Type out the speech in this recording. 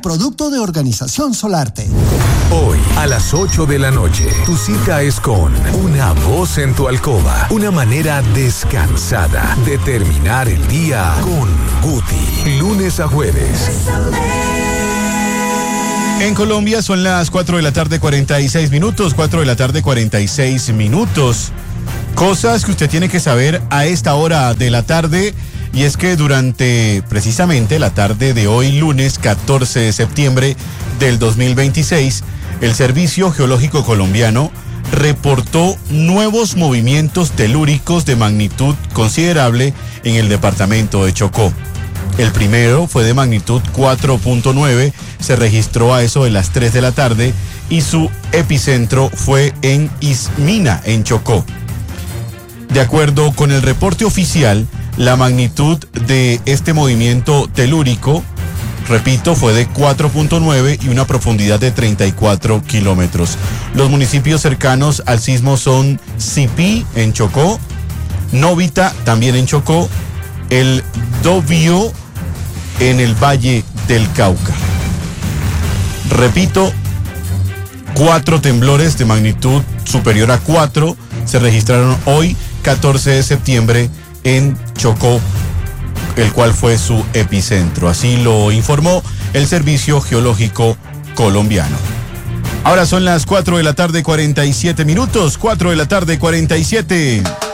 producto de Organización Solarte. Hoy, a las 8 de la noche, tu cita es con Una Voz en tu Alcoba. Una manera descansada de terminar el día con Guti. Lunes a jueves. En Colombia son las 4 de la tarde 46 minutos, 4 de la tarde 46 minutos. Cosas que usted tiene que saber a esta hora de la tarde, y es que durante precisamente la tarde de hoy, lunes 14 de septiembre del 2026, el Servicio Geológico Colombiano reportó nuevos movimientos telúricos de magnitud considerable en el departamento de Chocó. El primero fue de magnitud 4.9, se registró a eso de las 3 de la tarde y su epicentro fue en Ismina, en Chocó. De acuerdo con el reporte oficial, la magnitud de este movimiento telúrico, repito, fue de 4.9 y una profundidad de 34 kilómetros. Los municipios cercanos al sismo son Sipí, en Chocó, Novita, también en Chocó, el Dobío, en el Valle del Cauca. Repito, 4 temblores de magnitud superior a 4 se registraron hoy, 14 de septiembre, en Chocó, el cual fue su epicentro. Así lo informó el Servicio Geológico Colombiano. Ahora son las 4 de la tarde 47 minutos, 4 de la tarde 47.